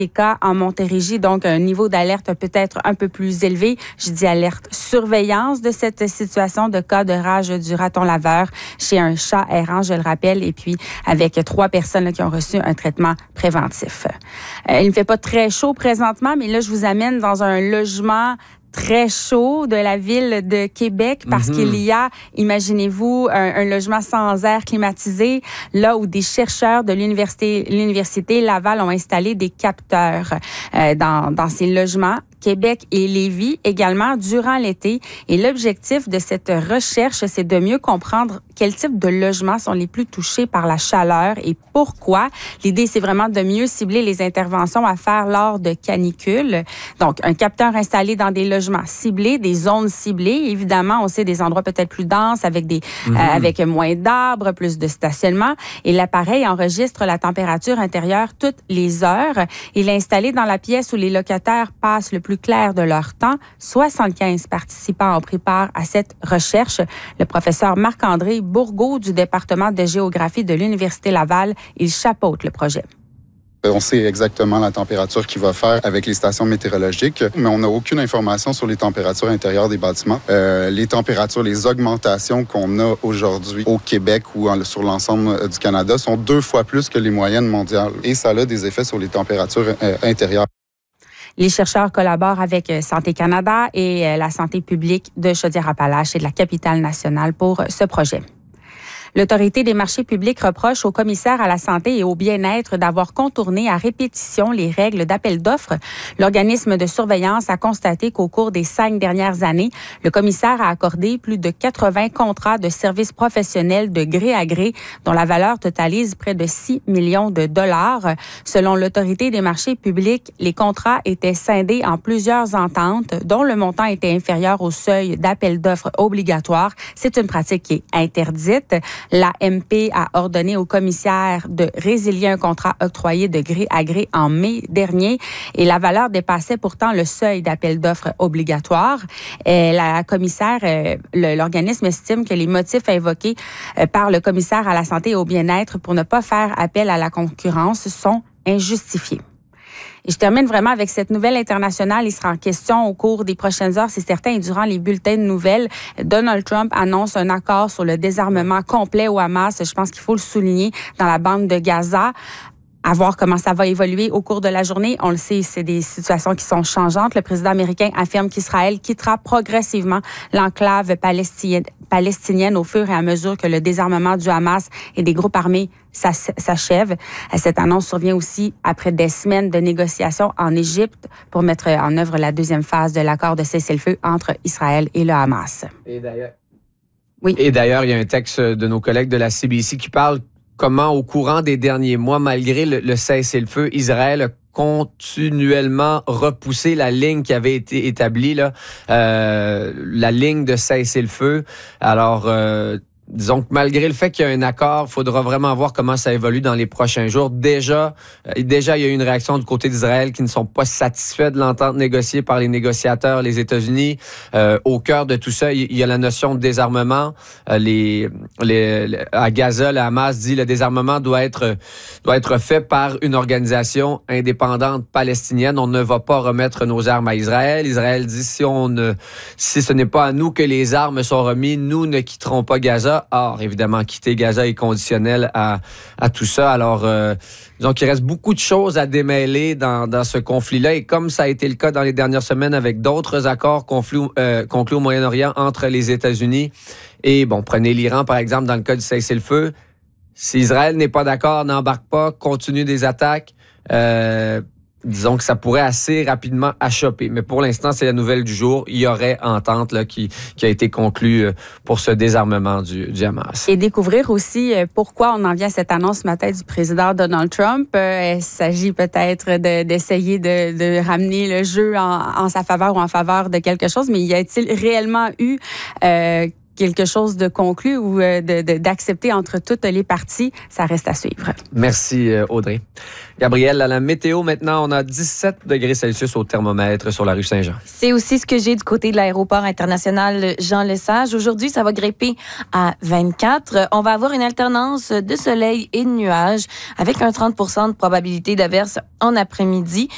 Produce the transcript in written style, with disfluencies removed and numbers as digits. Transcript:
les cas en Montérégie, donc un niveau d'alerte peut-être un peu plus élevé. Je dis alerte surveillance de cette situation de cas de rage du raton laveur chez un chat errant, je le rappelle, et puis avec 3 personnes là, qui ont reçu un traitement préventif. Il ne fait pas très chaud présentement, mais là, je vous amène dans un logement très chaud de la ville de Québec parce qu'il y a, imaginez-vous, un logement sans air climatisé, là où des chercheurs de l'université Laval ont installé des capteurs dans ces logements. Québec et Lévis également durant l'été. Et l'objectif de cette recherche, c'est de mieux comprendre quels types de logements sont les plus touchés par la chaleur et pourquoi. L'idée, c'est vraiment de mieux cibler les interventions à faire lors de canicules. Donc, un capteur installé dans des logements ciblés, des zones ciblées. Évidemment, on sait des endroits peut-être plus denses avec avec moins d'arbres, plus de stationnement. Et l'appareil enregistre la température intérieure toutes les heures. Il est installé dans la pièce où les locataires passent le plus clair de leur temps. 75 participants ont pris part à cette recherche. Le professeur Marc-André Bourgault du département de géographie de l'Université Laval, il chapeaute le projet. On sait exactement la température qu'il va faire avec les stations météorologiques, mais on n'a aucune information sur les températures intérieures des bâtiments. Les températures, les augmentations qu'on a aujourd'hui au Québec ou sur l'ensemble du Canada sont 2 fois plus que les moyennes mondiales. Et ça a des effets sur les températures intérieures. Les chercheurs collaborent avec Santé Canada et la santé publique de Chaudière-Appalaches et de la capitale nationale pour ce projet. L'Autorité des marchés publics reproche au commissaire à la santé et au bien-être d'avoir contourné à répétition les règles d'appel d'offres. L'organisme de surveillance a constaté qu'au cours des 5 dernières années, le commissaire a accordé plus de 80 contrats de services professionnels de gré à gré, dont la valeur totalise près de 6 millions de dollars. Selon l'Autorité des marchés publics, les contrats étaient scindés en plusieurs ententes, dont le montant était inférieur au seuil d'appel d'offres obligatoire. C'est une pratique qui est interdite. La MP a ordonné au commissaire de résilier un contrat octroyé de gré à gré en mai dernier et la valeur dépassait pourtant le seuil d'appel d'offres obligatoire. La commissaire, l'organisme estime que les motifs invoqués par le commissaire à la santé et au bien-être pour ne pas faire appel à la concurrence sont injustifiés. Et je termine vraiment avec cette nouvelle internationale. Il sera en question au cours des prochaines heures, c'est certain, et durant les bulletins de nouvelles. Donald Trump annonce un accord sur le désarmement complet au Hamas. Je pense qu'il faut le souligner dans la bande de Gaza. À voir comment ça va évoluer au cours de la journée. On le sait, c'est des situations qui sont changeantes. Le président américain affirme qu'Israël quittera progressivement l'enclave palestinienne au fur et à mesure que le désarmement du Hamas et des groupes armés s'achève. Cette annonce survient aussi après des semaines de négociations en Égypte pour mettre en œuvre la 2e phase de l'accord de cessez-le-feu entre Israël et le Hamas. Et d'ailleurs, il y a un texte de nos collègues de la CBC qui parle comment, au courant des derniers mois, malgré le cessez-le-feu, Israël a continuellement repoussé la ligne qui avait été établie, la ligne de cessez-le-feu. Alors, disons que malgré le fait qu'il y a un accord, il faudra vraiment voir comment ça évolue dans les prochains jours. Déjà, il y a eu une réaction du côté d'Israël qui ne sont pas satisfaits de l'entente négociée par les négociateurs, les États-Unis. Au cœur de tout ça, il y a la notion de désarmement. À Gaza, le Hamas dit que le désarmement doit être fait par une organisation indépendante palestinienne. On ne va pas remettre nos armes à Israël. Israël dit si ce n'est pas à nous que les armes sont remises, nous ne quitterons pas Gaza. Or, évidemment, quitter Gaza est conditionnel à tout ça. Alors, donc, il reste beaucoup de choses à démêler dans ce conflit-là. Et comme ça a été le cas dans les dernières semaines avec d'autres accords conclus au Moyen-Orient entre les États-Unis et, prenez l'Iran, par exemple, dans le cas du cessez-le-feu. Si Israël n'est pas d'accord, n'embarque pas, continue des attaques, disons que ça pourrait assez rapidement achopper. Mais pour l'instant, c'est la nouvelle du jour. Il y aurait entente qui a été conclue pour ce désarmement du Hamas. Et découvrir aussi pourquoi on en vient à cette annonce ce matin du président Donald Trump. Il s'agit peut-être d'essayer de ramener le jeu en sa faveur ou en faveur de quelque chose, mais y a-t-il réellement eu quelque chose de conclu ou d'accepter entre toutes les parties? Ça reste à suivre. Merci, Audrey. Gabrielle, à la météo, maintenant, on a 17 degrés Celsius au thermomètre sur la rue Saint-Jean. C'est aussi ce que j'ai du côté de l'aéroport international Jean-Lesage. Aujourd'hui, ça va grimper à 24. On va avoir une alternance de soleil et de nuages avec un 30% de probabilité d'averse en après-midi.